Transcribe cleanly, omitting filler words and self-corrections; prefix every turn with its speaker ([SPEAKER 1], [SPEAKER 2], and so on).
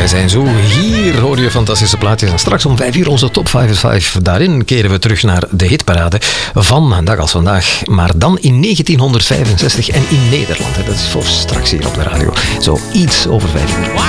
[SPEAKER 1] wij zijn zo. Hier hoor je fantastische plaatjes. En straks om 5 uur onze top 5. Daarin keren we terug naar de hitparade van een dag als vandaag. Maar dan in 1965 en in Nederland. Dat is voor straks hier op de radio. Zo iets over 5 uur.